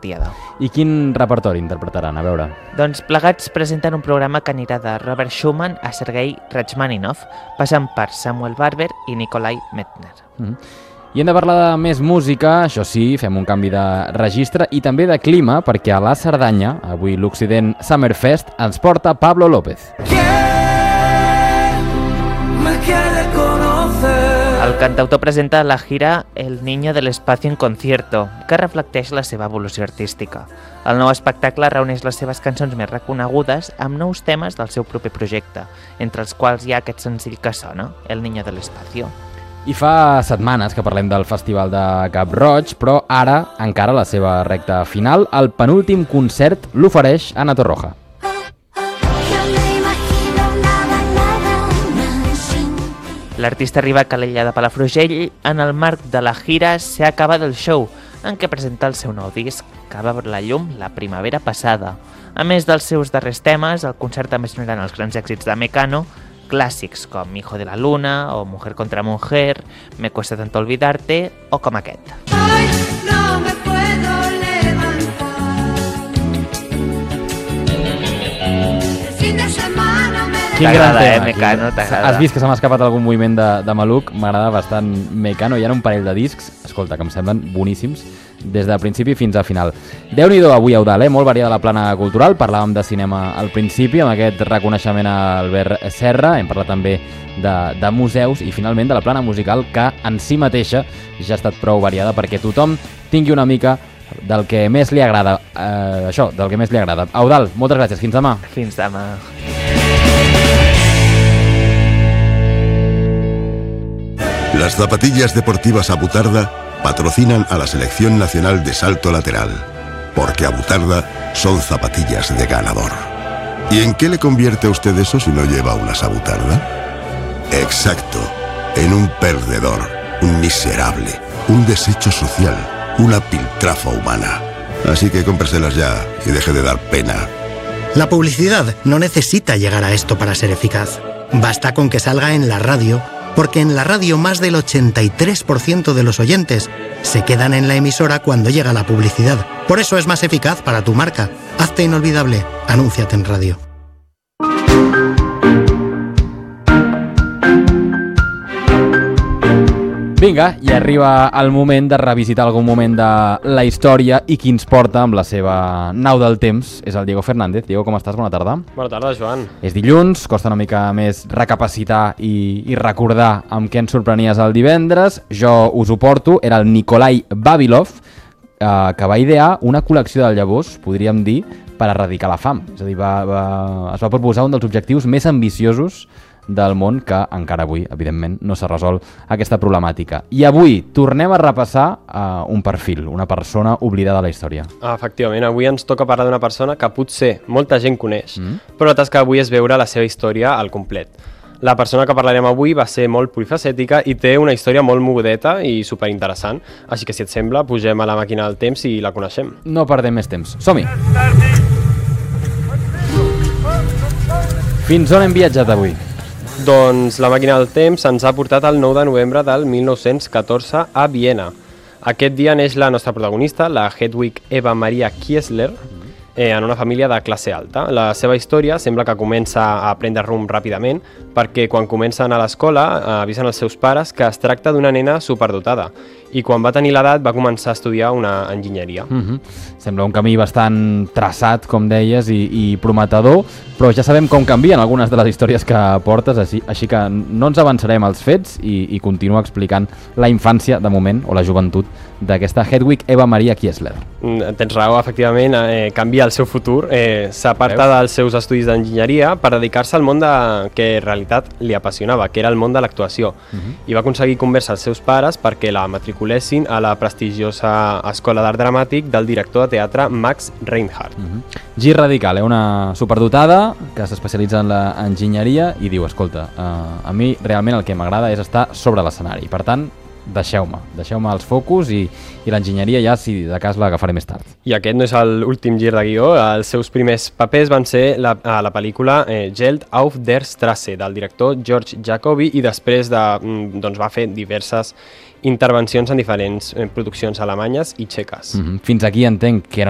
Diada. I quin repertori interpretaran? A veure. Doncs plegats presenten un programa que anirà de Robert Schumann a Sergei Rachmaninov, passant per Samuel Barber i Nikolai Medtner. I hem de parlar de més música, això sí, fem un canvi de registre i també de clima, perquè a la Cerdanya, avui l'Occident Summerfest, ens porta Pablo López. El cantautor presenta la gira El Niño del Espacio en concierto, que reflecteix la seva evolució artística. El nou espectacle reuneix les seves cançons més reconegudes amb nous temes del seu proper projecte, entre els quals hi ha aquest senzill que sona, El Niño del Espacio. I fa setmanes que parlem del Festival de Cap Roig, però ara, encara la seva recta final, el penúltim concert l'ofereix Ana Torroja. L'artista arriba a Calella de Palafrugell en el marc de la gira Se ha acabado el show, en què presenta el seu nou disc, que va veure la llum la primavera passada. A més dels seus darrers temes, el concert també sonaran els grans èxits de Mecano, clàssics com Hijo de la Luna o Mujer contra Mujer, Me cuesta tanto olvidarte o com aquest. Hoy no me puedo levantar. El fin de semana me Quin gran tema, Mecano, t'agrada. Has vist que se m'ha escapat algun moviment de maluc? M'agrada bastant Mecano. Hi ha un parell de discs, escolta, que em semblen boníssims, des de principi fins a final. Déu-n'hi-do avui, Eudal, molt variada la plana cultural. Parlàvem de cinema al principi, amb aquest reconeixement a Albert Serra. Hem parlat també de museus i, finalment, de la plana musical, que en si mateixa ja ha estat prou variada perquè tothom tingui una mica del que més li agrada. Del que més li agrada. Eudal, moltes gràcies. Fins demà. Fins demà. Las zapatillas deportivas Abutarda patrocinan a la Selección Nacional de Salto Lateral, porque Abutarda son zapatillas de ganador. ¿Y en qué le convierte a usted eso si no lleva unas Abutarda? Exacto, en un perdedor, un miserable, un desecho social, una piltrafa humana. Así que cómpreselas ya y deje de dar pena. La publicidad no necesita llegar a esto para ser eficaz. Basta con que salga en la radio, porque en la radio más del 83% de los oyentes se quedan en la emisora cuando llega la publicidad. Por eso es más eficaz para tu marca. Hazte inolvidable. Anúnciate en radio. Vinga, i arriba el moment de revisitar algun moment de la història i qui ens porta amb la seva nau del temps és el Diego Fernández. Diego, com estàs? Bona tarda. Bona tarda, Joan. És dilluns, costa una mica més recapacitar i recordar amb què ens sorprenies el divendres. Jo us ho porto, era el Nikolai Vavilov, que va idear una col·lecció de llavors, podríem dir, per erradicar la fam. És a dir, es va proposar un dels objectius més ambiciosos del món, que encara avui, evidentment, no s'ha resolt aquesta problemàtica. I avui tornem a repassar un perfil, una persona oblidada de la història. Efectivament, avui ens toca parlar d'una persona que potser molta gent coneix, però la tasca d'avui és veure la seva història al complet. La persona que parlarem avui va ser molt polifacètica i té una història molt mogudeta i superinteressant, així que si et sembla, pugem a la màquina del temps i la coneixem. No perdem més temps. Som-hi! Fins on hem viatjat avui? Doncs la màquina del temps ens ha portat el 9 de novembre del 1914 a Viena. Aquest dia neix la nostra protagonista, la Hedwig Eva Maria Kiesler, en una família de classe alta. La seva història sembla que comença a prendre rumb ràpidament perquè quan comencen a l'escola avisen els seus pares que es tracta d'una nena superdotada i quan va tenir l'edat va començar a estudiar una enginyeria. Sembla un camí bastant traçat, com deies, i prometedor, però ja sabem com canvien algunes de les històries que portes, així que no ens avançarem als fets i continua explicant la infància, de moment, o la joventut, d'aquesta Hedwig Eva Maria Kiesler. Tens raó, efectivament, canvia el seu futur, s'aparta dels seus estudis d'enginyeria per dedicar-se al món que en realitat li apassionava, que era el món de l'actuació, i va aconseguir convèncer els seus pares perquè la matriculessin a la prestigiosa Escola d'Art Dramàtic del director de teatre Max Reinhardt. Gir radical, una superdotada que s'especialitza en l'enginyeria i diu, escolta, a mi realment el que m'agrada és estar sobre l'escenari, per tant, deixeu-me els focus i l'enginyeria ja, si de cas, l'agafaré més tard. I aquest no és l'últim gir de guió. Els seus primers papers van ser a la pel·lícula Geld auf der Straße, del director George Jacobi, i després va fer diverses intervencions en diferents produccions alemanyes i txeques. Fins aquí entenc que era